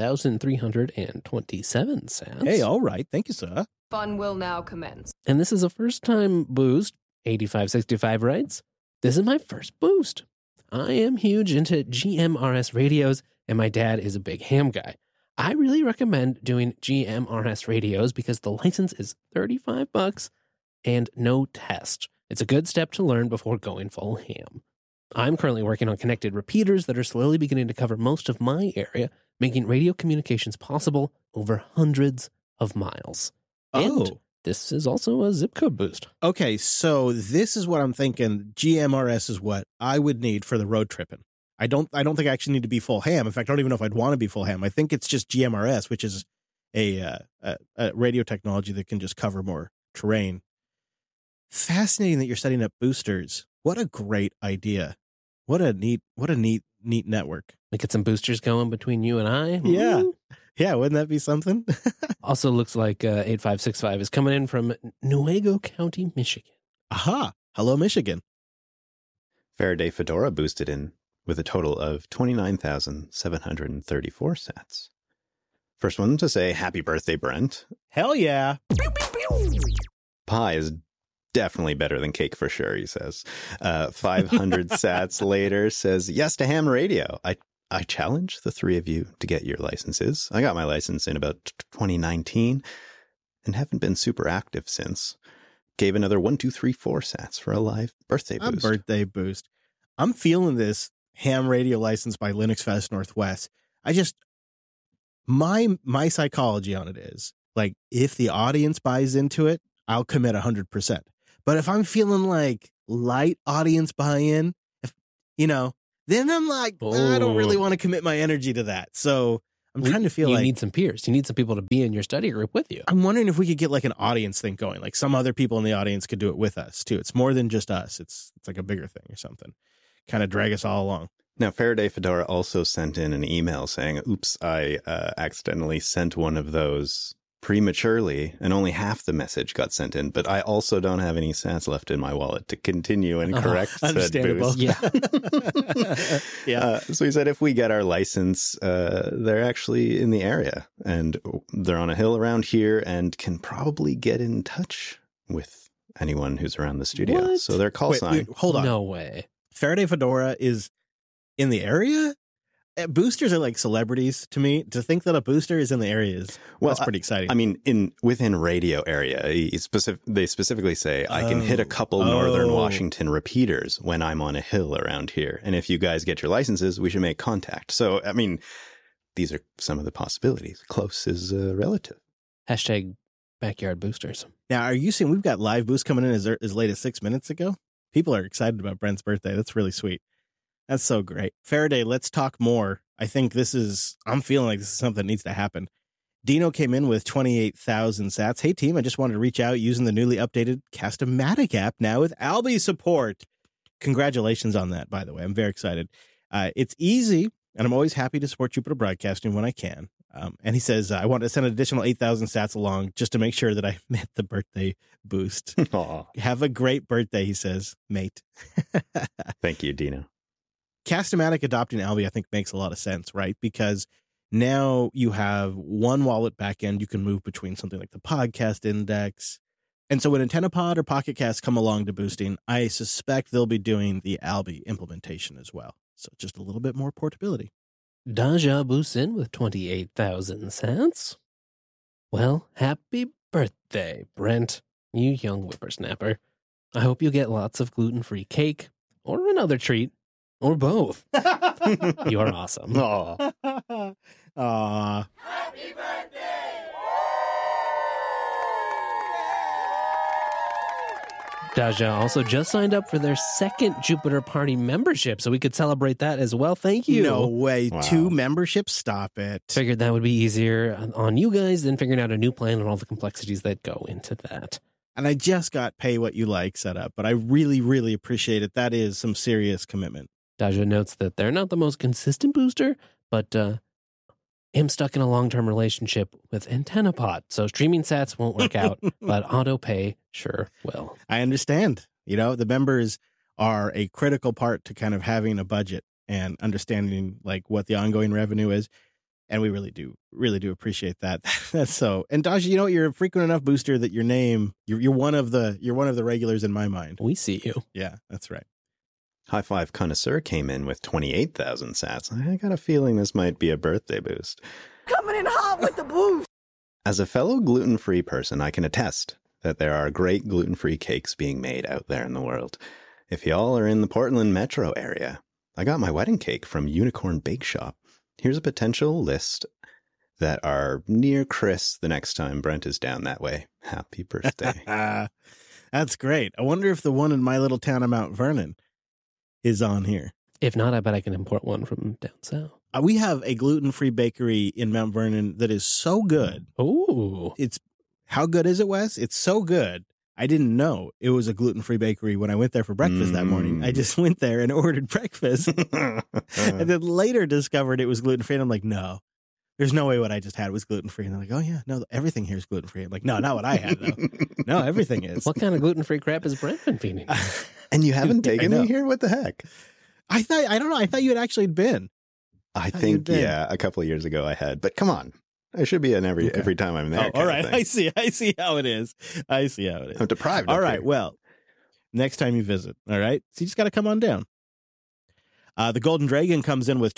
49,327 sats. Hey, all right. Thank you, sir. Fun will now commence. And this is a first-time boost. 8565 writes, this is my first boost. I am huge into GMRS radios, and my dad is a big ham guy. I really recommend doing GMRS radios because the license is $35 and no test. It's a good step to learn before going full ham. I'm currently working on connected repeaters that are slowly beginning to cover most of my area, making radio communications possible over hundreds of miles. And this is also a zip code boost. Okay, so this is what I'm thinking. GMRS is what I would need for the road tripping. I don't think I actually need to be full ham. In fact, I don't even know if I'd want to be full ham. I think it's just GMRS, which is a radio technology that can just cover more terrain. Fascinating that you're setting up boosters. What a great idea. What a neat network. Get some boosters going between you and I. Yeah. Yeah, wouldn't that be something? Also looks like 8565 is coming in from Newaygo County, Michigan. Aha. Hello, Michigan. Faraday Fedora boosted in with a total of 29,734 sats. First one to say happy birthday, Brent. Hell yeah. Pi is definitely better than cake for sure, he says. 500 sats later says, yes to ham radio. I challenge the three of you to get your licenses. I got my license in about 2019 and haven't been super active since. Gave another 1, 2, 3, 4 sats for a live birthday boost. A birthday boost. I'm feeling this ham radio license by Linux Fest Northwest. My psychology on it is like, if the audience buys into it, I'll commit 100%. But if I'm feeling like light audience buy-in, then I'm like, I don't really want to commit my energy to that. So I'm trying to feel you need some peers. You need some people to be in your study group with you. I'm wondering if we could get like an audience thing going. Like some other people in the audience could do it with us too. It's more than just us. It's like a bigger thing or something. Kind of drag us all along. Now, Faraday Fedora also sent in an email saying, oops, I accidentally sent one of those prematurely and only half the message got sent in, but I also don't have any sats left in my wallet to continue and correct said understandable. boost. Yeah. So he said if we get our license, they're actually in the area and they're on a hill around here and can probably get in touch with anyone who's around the studio. What? So their call sign. Hold on. No way. Faraday Fedora is in the area? Boosters are like celebrities to me. To think that a booster is in the area that's pretty exciting. I mean, within radio area, they specifically say I can hit a couple Northern Washington repeaters when I'm on a hill around here. And if you guys get your licenses, we should make contact. So, I mean, these are some of the possibilities. Close is relative. Hashtag backyard boosters. Now, are you seeing we've got live boost coming in as late as 6 minutes ago? People are excited about Brent's birthday. That's really sweet. That's so great. Faraday, let's talk more. I think I'm feeling like this is something that needs to happen. Dino came in with 28,000 sats. Hey, team, I just wanted to reach out using the newly updated Cast-O-Matic app now with Alby support. Congratulations on that, by the way. I'm very excited. It's easy, and I'm always happy to support Jupiter Broadcasting when I can. And he says, I want to send an additional 8,000 sats along just to make sure that I met the birthday boost. Have a great birthday, he says, mate. Thank you, Dino. Cast-O-Matic adopting Alby, I think, makes a lot of sense, right? Because now you have one wallet backend. You can move between something like the podcast index. And so when AntennaPod or Pocket Cast come along to boosting, I suspect they'll be doing the Alby implementation as well. So just a little bit more portability. Daja boosts in with 28,000 sats. Well, happy birthday, Brent, you young whippersnapper. I hope you get lots of gluten-free cake or another treat. Or both. You are awesome. Aww. Happy birthday! Daja also just signed up for their second Jupiter Party membership, so we could celebrate that as well. Thank you. No way. Wow. 2 memberships? Stop it. Figured that would be easier on you guys than figuring out a new plan and all the complexities that go into that. And I just got pay what you like set up, but I really, really appreciate it. That is some serious commitment. Daja notes that they're not the most consistent booster, but am stuck in a long-term relationship with AntennaPod, so streaming sats won't work out, but auto pay sure will. I understand. The members are a critical part to kind of having a budget and understanding like what the ongoing revenue is. And we really do appreciate that. That's so. And Daja, you're a frequent enough booster that your name, you're one of the regulars in my mind. We see you. Yeah, that's right. High Five Connoisseur came in with 28,000 sats. I got a feeling this might be a birthday boost. Coming in hot with the boost. As a fellow gluten-free person, I can attest that there are great gluten-free cakes being made out there in the world. If y'all are in the Portland metro area, I got my wedding cake from Unicorn Bake Shop. Here's a potential list that are near Chris the next time Brent is down that way. Happy birthday. That's great. I wonder if the one in my little town of Mount Vernon is on here. If not, I bet I can import one from down south. We have a gluten-free bakery in Mount Vernon that is so good. Oh. How good is it, Wes? It's so good. I didn't know it was a gluten-free bakery when I went there for breakfast that morning. I just went there and ordered breakfast and then later discovered it was gluten-free. And I'm like, no, there's no way what I just had was gluten-free. And they're like, oh, yeah, no, everything here is gluten-free. I'm like, no, not what I had, though. No, everything is. What kind of gluten-free crap has Brent been feeding? And you haven't taken me here? What the heck? I don't know. I thought you had actually been. I think, yeah, a couple of years ago I had. But come on. I should be in every time I'm there. Oh, all right. I see how it is. I'm deprived. All right. Well, next time you visit. All right. So you just got to come on down. The Golden Dragon comes in with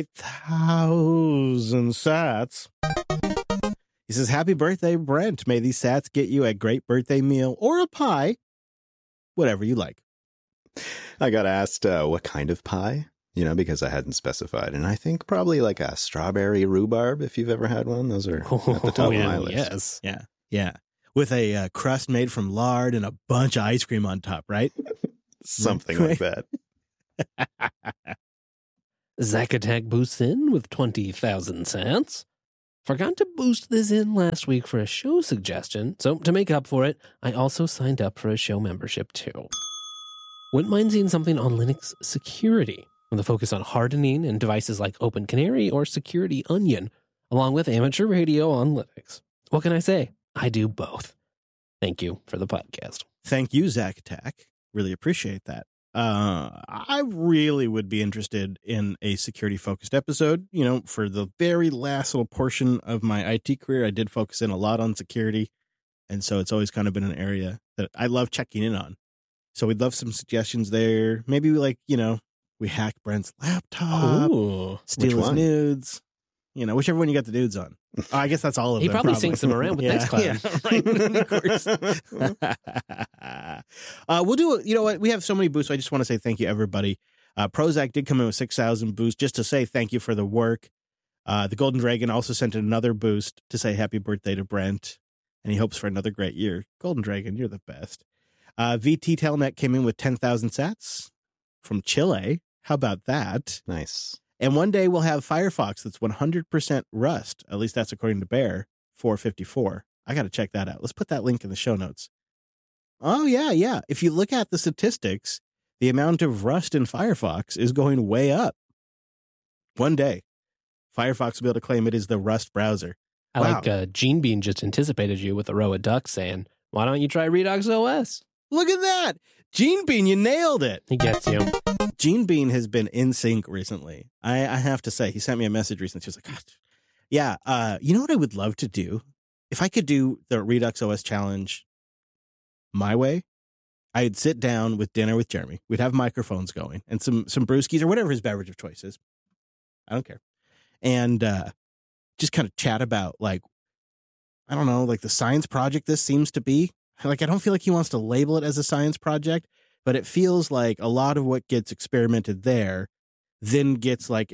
28,000 sats. He says, happy birthday, Brent. May these sats get you a great birthday meal or a pie, whatever you like. I got asked what kind of pie, because I hadn't specified. And I think probably like a strawberry rhubarb, if you've ever had one. Those are at the top of my list. Yes. Yeah. Yeah. With a crust made from lard and a bunch of ice cream on top, right? Something like that. Zack Attack boosts in with 20,000 sats. Forgot to boost this in last week for a show suggestion, so to make up for it, I also signed up for a show membership too. Wouldn't mind seeing something on Linux security, with a focus on hardening in devices like OpenCanary or Security Onion, along with amateur radio on Linux. What can I say? I do both. Thank you for the podcast. Thank you, Zack Attack. Really appreciate that. I really would be interested in a security-focused episode. For the very last little portion of my IT career, I did focus in a lot on security, and so it's always kind of been an area that I love checking in on. So we'd love some suggestions there. Maybe we hack Brent's laptop, steal his nudes. Whichever one you got the nudes on. Oh, I guess that's all of them. He probably syncs them around with Nextcloud. Yeah, right. We'll do, what? We have so many boosts. I just want to say thank you, everybody. Prozac did come in with 6,000 boosts just to say thank you for the work. The Golden Dragon also sent another boost to say happy birthday to Brent, and he hopes for another great year. Golden Dragon, you're the best. VT Telnet came in with 10,000 sats from Chile. How about that? Nice. And one day we'll have Firefox that's 100% Rust. At least that's according to Bear 454. I got to check that out. Let's put that link in the show notes. Oh, yeah. If you look at the statistics, the amount of Rust in Firefox is going way up. One day, Firefox will be able to claim it is the Rust browser. Like Gene Bean just anticipated you with a row of ducks saying, why don't you try Redux OS? Look at that. Gene Bean, you nailed it. He gets you. Gene Bean has been in sync recently. I have to say, he sent me a message recently. She was like, gosh, yeah, you know what I would love to do? If I could do the Redux OS challenge my way, I'd sit down with dinner with Jeremy. We'd have microphones going and some brewskis or whatever his beverage of choice is. I don't care. And just kind of chat about, I don't know, the science project this seems to be. I don't feel like he wants to label it as a science project, but it feels like a lot of what gets experimented there then gets an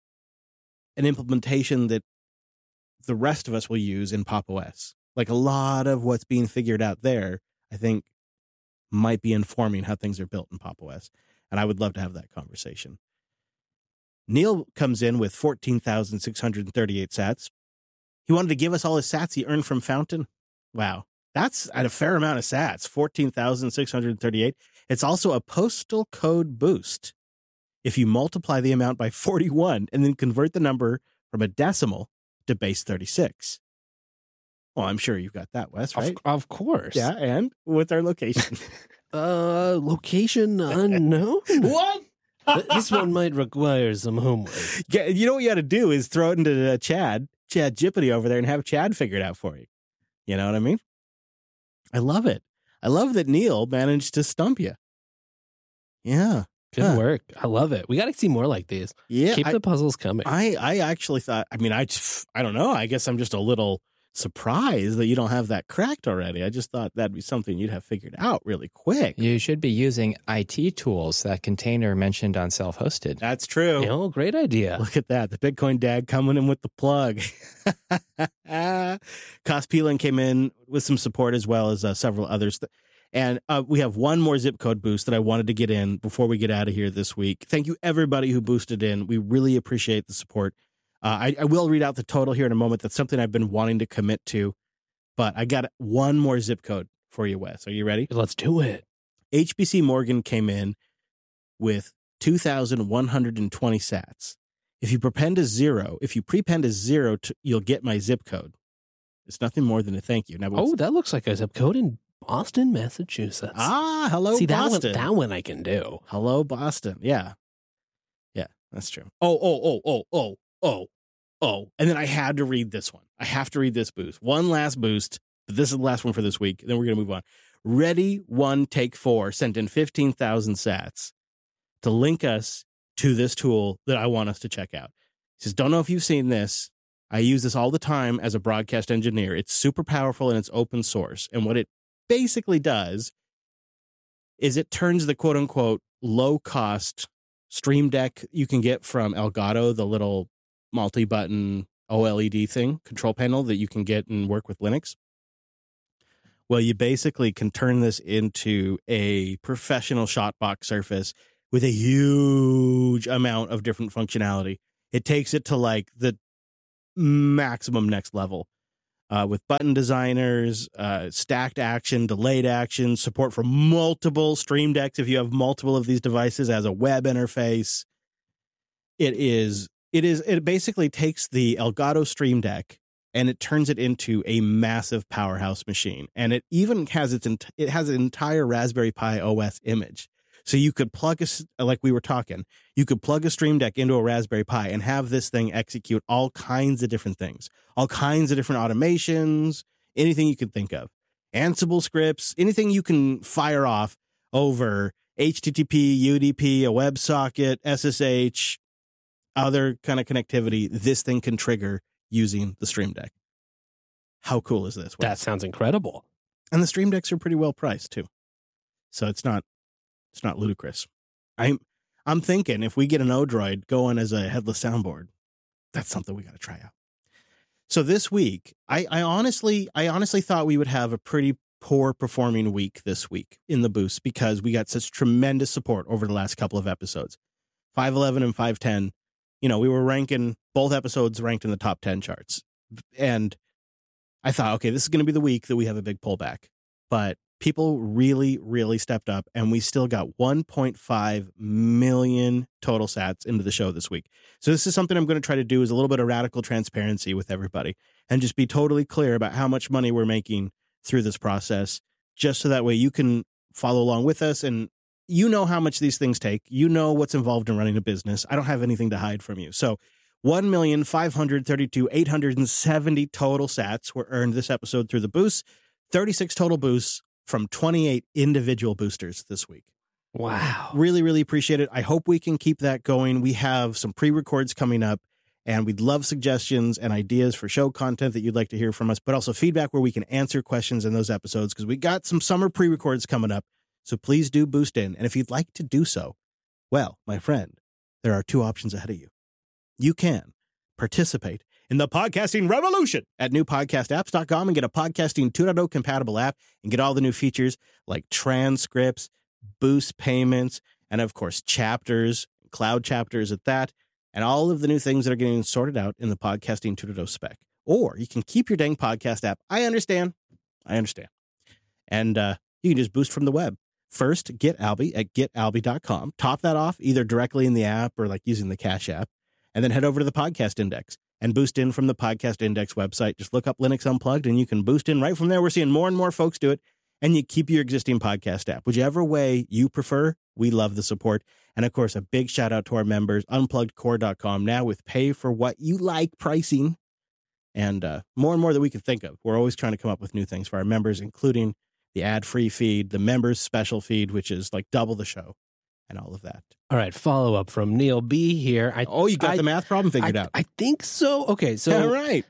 implementation that the rest of us will use in Pop! OS. A lot of what's being figured out there, I think, might be informing how things are built in Pop! OS. And I would love to have that conversation. Neil comes in with 14,638 sats. He wanted to give us all his sats he earned from Fountain. Wow. That's at a fair amount of sats, 14,638. It's also a postal code boost. If you multiply the amount by 41 and then convert the number from a decimal to base 36. Well, I'm sure you've got that, Wes, right? Of course. Yeah, and what's our location? Location unknown. What? This one might require some homework. Yeah, you know what you got to do is throw it into Chad Jippity over there and have Chad figure it out for you. You know what I mean? I love it. I love that Neil managed to stump you. Yeah. Good work. I love it. We got to see more like these. Yeah. Keep the puzzles coming. I actually thought, I don't know. I guess I'm just a little surprised that you don't have that cracked already. I just thought that'd be something you'd have figured out really quick. You should be using IT tools. That container mentioned on self-hosted. That's true. Oh, great idea. Look at that. The Bitcoin dad coming in with the plug. Cospelin came in with some support as well as several others. And we have one more zip code boost that I wanted to get in before we get out of here this week. Thank you, everybody who boosted in. We really appreciate the support. I will read out the total here in a moment. That's something I've been wanting to commit to. But I got one more zip code for you, Wes. Are you ready? Let's do it. HBC Morgan came in with 2,120 sats. If you prepend a zero, you'll get my zip code. It's nothing more than a thank you. Now, that looks like a zip code in Boston, Massachusetts. Hello, See, Boston. That one I can do. Hello, Boston. Yeah, that's true. Oh. And then I had to read this one. I have to read this boost. One last boost But this is the last one for this week. Then we're going to move on. Ready One Take 4 sent in 15,000 sats to link us to this tool that I want us to check out. He says, don't know if you've seen this. I use this all the time as a broadcast engineer. It's super powerful and it's open source. And what it basically does is it turns the quote unquote low cost Stream Deck you can get from Elgato, the little multi-button OLED thing, control panel that you can get and work with Linux. Well, you basically can turn this into a professional shotbox surface with a huge amount of different functionality. It takes it to like the maximum next level with button designers, stacked action, delayed action, support for multiple Stream Decks if you have multiple of these devices as a web interface. It basically takes the Elgato Stream Deck and it turns it into a massive powerhouse machine. And it even has an entire Raspberry Pi OS image. So you could plug like we were talking, you could plug a Stream Deck into a Raspberry Pi and have this thing execute all kinds of different things, all kinds of different automations, anything you could think of. Ansible scripts, anything you can fire off over HTTP, UDP, a WebSocket, SSH, other kind of connectivity, this thing can trigger using the Stream Deck. How cool is this? That sounds incredible. And the Stream Decks are pretty well priced too. So it's not ludicrous. I'm thinking if we get an Odroid going as a headless soundboard, that's something we got to try out. So this week, I honestly thought we would have a pretty poor performing week this week in the boost because we got such tremendous support over the last couple of episodes. 511 and 510, we were ranking both episodes ranked in the top 10 charts. And I thought, okay, this is going to be the week that we have a big pullback. But people really, really stepped up, and we still got 1.5 million total sats into the show this week. So this is something I'm going to try to do is a little bit of radical transparency with everybody and just be totally clear about how much money we're making through this process, just so that way you can follow along with us and you know how much these things take. You know what's involved in running a business. I don't have anything to hide from you. So 1,532,870 total sats were earned this episode through the boost, 36 total boosts from 28 individual boosters this week. Wow. Really, really appreciate it. I hope we can keep that going. We have some pre-records coming up, and we'd love suggestions and ideas for show content that you'd like to hear from us, but also feedback where we can answer questions in those episodes because we got some summer pre-records coming up. So please do boost in. And if you'd like to do so, well, my friend, there are two options ahead of you. You can participate in the podcasting revolution at newpodcastapps.com and get a Podcasting 2.0 compatible app and get all the new features like transcripts, boost payments, and of course, chapters, cloud chapters at that, and all of the new things that are getting sorted out in the Podcasting 2.0 spec. Or you can keep your dang podcast app. I understand. And you can just boost from the web. First, get Alby at getalby.com. Top that off either directly in the app or like using the Cash app. And then head over to the Podcast Index and boost in from the Podcast Index website. Just look up Linux Unplugged and you can boost in right from there. We're seeing more and more folks do it. And you keep your existing podcast app. Whichever way you prefer, we love the support. And of course, a big shout out to our members, unpluggedcore.com, now with pay for what you like pricing. And more that we can think of. We're always trying to come up with new things for our members, including the ad-free feed, the members special feed, which is like double the show, and all of that. All right, follow up from Neil B here. You got the math problem figured out. I think so. Okay, so all right.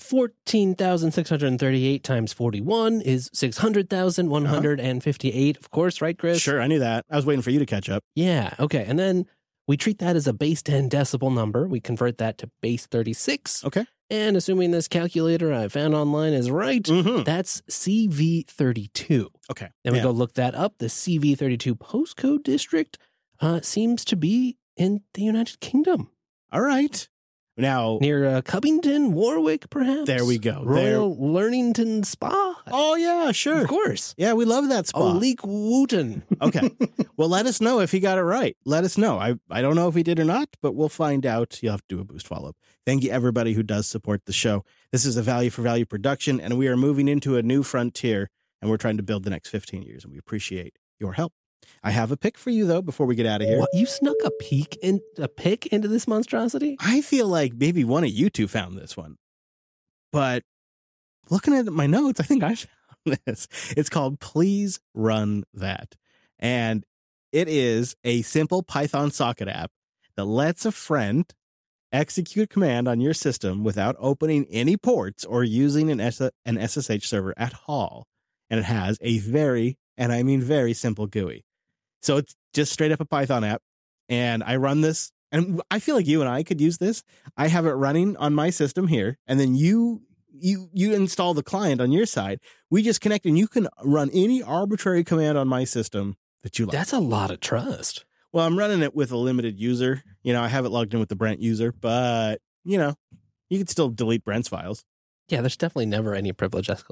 14,638 times 41 is 600,158, of course, right, Chris? Sure, I knew that. I was waiting for you to catch up. Yeah, okay. And then we treat that as a base 10 decibel number. We convert that to base 36. Okay. And assuming this calculator I found online is right, that's CV32. Okay. Then we go look that up. The CV32 postcode district seems to be in the United Kingdom. All right. Now, near Covington, Warwick, perhaps. There we go. Royal Learnington Spa. Oh yeah, sure, of course. Yeah, we love that spa. Leek Wooten. Okay. Well, let us know if he got it right. Let us know. I don't know if he did or not, but we'll find out. You'll have to do a boost follow up. Thank you, everybody who does support the show. This is a value for value production, and we are moving into a new frontier, and we're trying to build the next 15 years, and we appreciate your help. I have a pick for you, though, before we get out of here. What? You snuck a pick into this monstrosity? I feel like maybe one of you two found this one. But looking at my notes, I think I found this. It's called Please Run That. And it is a simple Python socket app that lets a friend execute a command on your system without opening any ports or using an SSH server at all. And it has a very, and I mean very simple GUI. So it's just straight up a Python app. And I run this, and I feel like you and I could use this. I have it running on my system here, and then you install the client on your side. We just connect, and you can run any arbitrary command on my system that you like. That's a lot of trust. Well, I'm running it with a limited user. I have it logged in with the Brent user, but, you can still delete Brent's files. Yeah, there's definitely never any privilege